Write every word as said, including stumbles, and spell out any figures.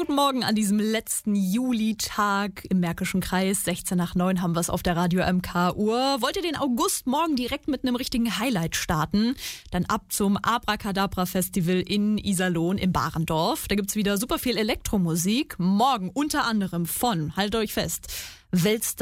guten Morgen an diesem letzten Julitag im Märkischen Kreis. sechzehn nach neun haben wir es auf der Radio M K-Uhr. Wollt ihr den August morgen direkt mit einem richtigen Highlight starten? Dann ab zum Abracadabra-Festival in Iserlohn im Barendorf. Da gibt's wieder super viel Elektromusik. Morgen unter anderem von, haltet euch fest, Weltstar